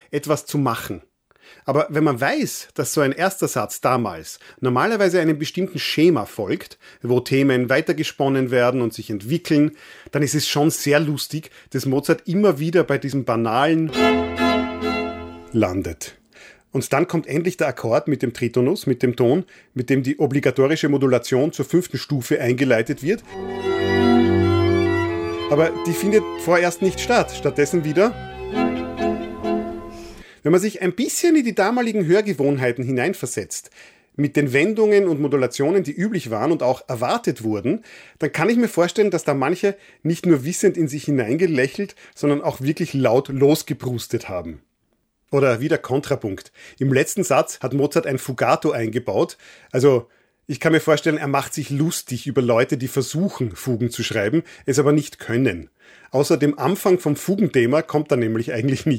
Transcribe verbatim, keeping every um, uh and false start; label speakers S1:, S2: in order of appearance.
S1: etwas zu machen. Aber wenn man weiß, dass so ein erster Satz damals normalerweise einem bestimmten Schema folgt, wo Themen weitergesponnen werden und sich entwickeln, dann ist es schon sehr lustig, dass Mozart immer wieder bei diesem banalen landet. Und dann kommt endlich der Akkord mit dem Tritonus, mit dem Ton, mit dem die obligatorische Modulation zur fünften Stufe eingeleitet wird. Aber die findet vorerst nicht statt. Stattdessen wieder... Wenn man sich ein bisschen in die damaligen Hörgewohnheiten hineinversetzt, mit den Wendungen und Modulationen, die üblich waren und auch erwartet wurden, dann kann ich mir vorstellen, dass da manche nicht nur wissend in sich hineingelächelt, sondern auch wirklich laut losgeprustet haben. Oder wieder Kontrapunkt. Im letzten Satz hat Mozart ein Fugato eingebaut. Also ich kann mir vorstellen, er macht sich lustig über Leute, die versuchen, Fugen zu schreiben, es aber nicht können. Außer dem Anfang vom Fugenthema kommt er nämlich eigentlich nicht.